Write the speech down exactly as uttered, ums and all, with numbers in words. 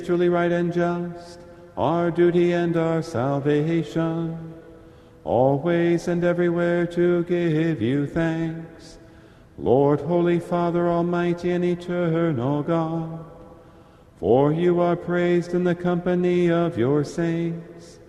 truly right and just, our duty and our salvation, always and everywhere to give you thanks. Lord, Holy Father, Almighty and eternal God, for you are praised in the company of your saints,